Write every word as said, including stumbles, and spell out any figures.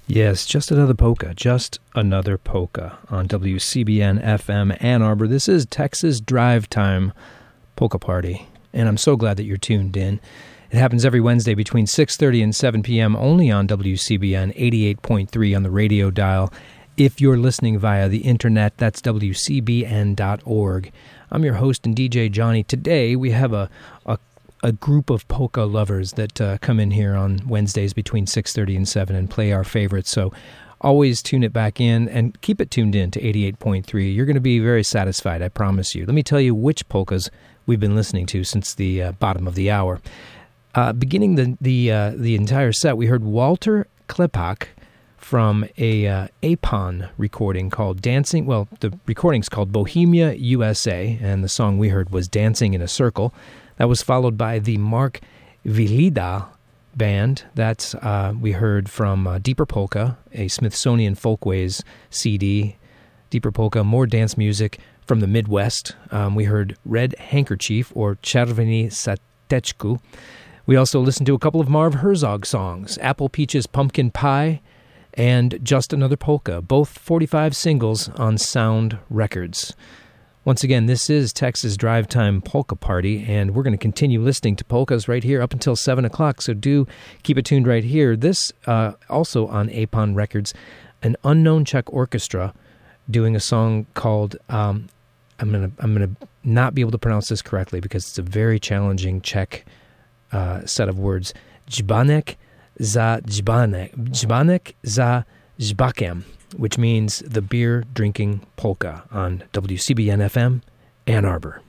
Yes, just another polka, just another polka on W C B N F M Ann Arbor. This is Texas Drive Time Polka Party, and I'm so glad that you're tuned in. It happens every Wednesday between six thirty and seven p.m. only on W C B N eighty-eight point three on the radio dial. If you're listening via the internet, that's W C B N dot org. I'm your host and D J Johnny. Today we have a, a a group of polka lovers that uh, come in here on Wednesdays between six thirty and seven and play our favorites. So always tune it back in and keep it tuned in to eighty-eight point three. You're going to be very satisfied, I promise you. Let me tell you which polkas we've been listening to since the uh, bottom of the hour. Uh, beginning the the uh, the entire set, we heard Walter Klepak from a uh, Apon recording called Dancing. Well, the recording's called Bohemia U S A, and the song we heard was Dancing in a Circle. That was followed by the Mark Vilida Band. That's uh, we heard from uh, Deeper Polka, a Smithsonian Folkways C D. Deeper Polka, more dance music from the Midwest. Um, we heard Red Handkerchief, or Czerwony Sateczku. We also listened to a couple of Marv Herzog songs, Apple Peaches Pumpkin Pie, and Just Another Polka, both forty-five singles on Sound Records. Once again, this is Texas Drive Time Polka Party, and we're going to continue listening to polkas right here up until seven o'clock, so do keep it tuned right here. This, uh, also on Apon Records, an Unknown Czech Orchestra doing a song called, um, I'm going to I'm gonna not be able to pronounce this correctly because it's a very challenging Czech uh, set of words, Dzbanek za Dzbanek, Dzbanek za Dzbakiem, which means the beer-drinking polka on W C B N F M Ann Arbor.